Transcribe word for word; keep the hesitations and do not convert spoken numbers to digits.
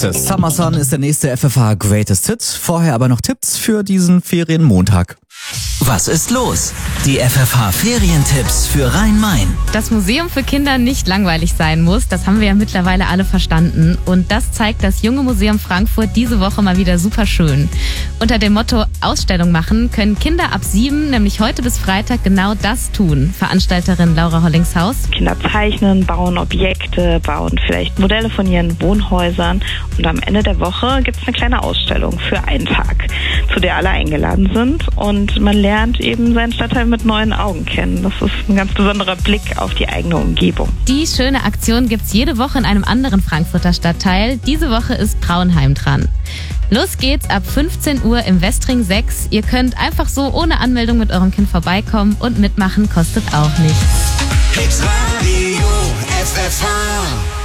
Das Summer Sun ist der nächste F F H Greatest Hit. Vorher aber noch Tipps für diesen Ferienmontag. Was ist los? Die F F H-Ferientipps für Rhein-Main. Dass Museum für Kinder nicht langweilig sein muss, das haben wir ja mittlerweile alle verstanden. Und das zeigt das Junge Museum Frankfurt diese Woche mal wieder super schön. Unter dem Motto Ausstellung machen können Kinder ab sieben, nämlich heute bis Freitag, genau das tun. Veranstalterin Laura Hollingshaus. Kinder zeichnen, bauen Objekte, bauen vielleicht Modelle von ihren Wohnhäusern. Und am Ende der Woche gibt es eine kleine Ausstellung für einen Tag, zu der alle eingeladen sind. Und man lernt eben seinen Stadtteil mit neuen Augen kennen. Das ist ein ganz besonderer Blick auf die eigene Umgebung. Die schöne Aktion gibt's jede Woche in einem anderen Frankfurter Stadtteil. Diese Woche ist Braunheim dran. Los geht's ab fünfzehn Uhr im Westring sechs. Ihr könnt einfach so ohne Anmeldung mit eurem Kind vorbeikommen und mitmachen kostet auch nichts. Hit Radio F F H